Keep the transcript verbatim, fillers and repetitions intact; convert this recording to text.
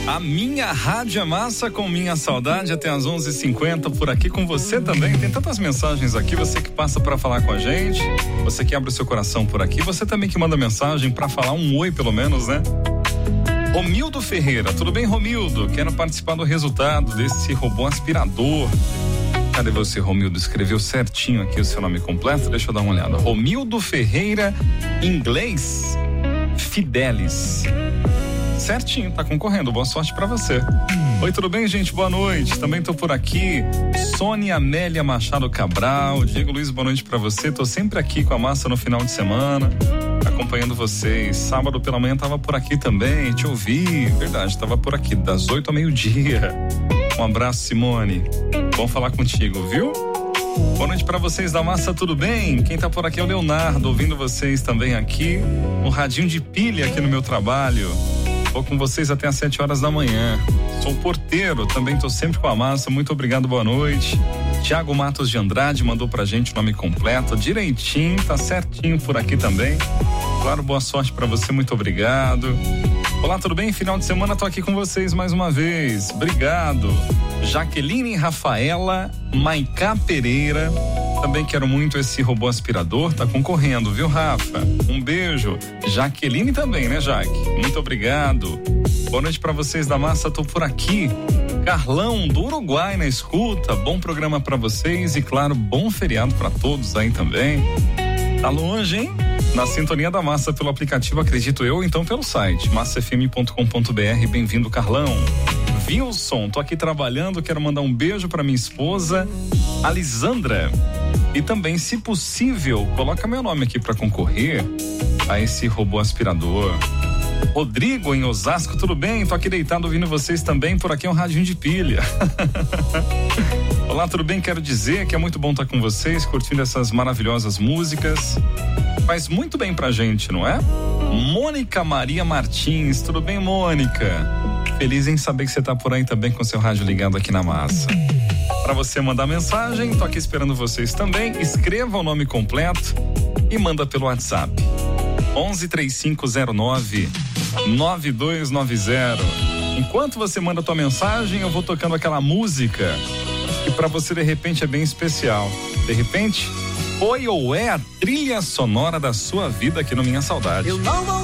A minha Rádio é Massa com Minha Saudade até às onze e cinquenta por aqui com você também. Tem tantas mensagens aqui, você que passa para falar com a gente, você que abre o seu coração por aqui, você também que manda mensagem para falar um oi pelo menos, né? Romildo Ferreira, tudo bem, Romildo? Quero participar do resultado desse robô aspirador. Cadê você, Romildo? Escreveu certinho aqui o seu nome completo, deixa eu dar uma olhada. Romildo Ferreira, inglês, Fidelis. Certinho, tá concorrendo, boa sorte pra você. Oi, tudo bem, gente? Boa noite, também tô por aqui. Sônia Amélia Machado Cabral, Diego Luiz, boa noite pra você. Tô sempre aqui com a Massa no final de semana, acompanhando vocês. Sábado pela manhã tava por aqui também, te ouvi, verdade, tava por aqui das oito ao meio-dia. Um abraço, Simone, bom falar contigo, viu? Boa noite pra vocês da Massa, tudo bem? Quem tá por aqui é o Leonardo, ouvindo vocês também aqui no radinho de pilha aqui no meu trabalho. Vou com vocês até às sete horas da manhã. Sou porteiro, também tô sempre com a Massa. Muito obrigado, boa noite. Tiago Matos de Andrade mandou pra gente o nome completo, direitinho, tá certinho por aqui também. Claro, boa sorte pra você, muito obrigado. Olá, tudo bem? Final de semana tô aqui com vocês mais uma vez. Obrigado. Jaqueline Rafaela Maicá Pereira. Também quero muito esse robô aspirador, tá concorrendo, viu, Rafa? Um beijo. Jaqueline também, né, Jaque? Muito obrigado. Boa noite pra vocês da Massa, tô por aqui. Carlão, do Uruguai, na escuta. Bom programa pra vocês e, claro, bom feriado pra todos aí também. Tá longe, hein? Na sintonia da Massa pelo aplicativo, acredito eu, então pelo site massa f m ponto com ponto b r. Bem-vindo, Carlão. Wilson, tô aqui trabalhando, quero mandar um beijo pra minha esposa, Alisandra. E também, se possível, coloca meu nome aqui pra concorrer a esse robô aspirador. Rodrigo, em Osasco, tudo bem? Tô aqui deitado ouvindo vocês também, por aqui é um radinho de pilha. Olá, tudo bem? Quero dizer que é muito bom estar com vocês, curtindo essas maravilhosas músicas. Faz muito bem pra gente, não é? Mônica Maria Martins, tudo bem, Mônica? Feliz em saber que você tá por aí também com seu rádio ligado aqui na Massa. Para você mandar mensagem, tô aqui esperando vocês também. Escreva o nome completo e manda pelo WhatsApp. onze, três cinco zero nove, nove dois nove zero. Enquanto você manda a tua mensagem, eu vou tocando aquela música que para você de repente é bem especial. De repente, foi ou é a trilha sonora da sua vida aqui no Minha Saudade. Eu não vou